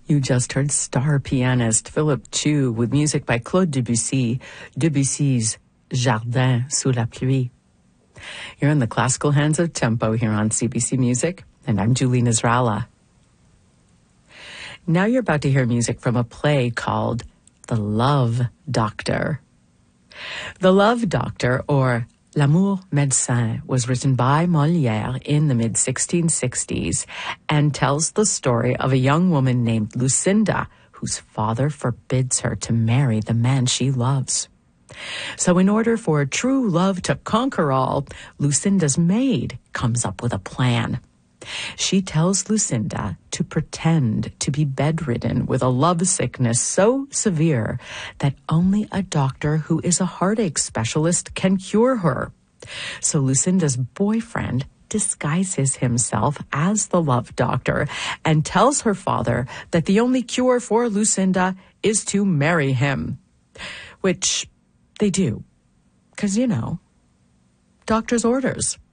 You just heard star pianist Philip Chu with music by Claude Debussy, Debussy's Jardin sous la pluie. You're in the classical hands of tempo here on CBC Music, and I'm Julie Nasrallah. Now you're about to hear music from a play called The Love Doctor. The Love Doctor, or L'amour médecin, was written by Molière in the mid-1660s and tells the story of a young woman named Lucinda whose father forbids her to marry the man she loves. So in order for true love to conquer all, Lucinda's maid comes up with a plan. She tells Lucinda to pretend to be bedridden with a love sickness so severe that only a doctor who is a heartache specialist can cure her. So Lucinda's boyfriend disguises himself as the love doctor and tells her father that the only cure for Lucinda is to marry him. Which they do, because, doctor's orders.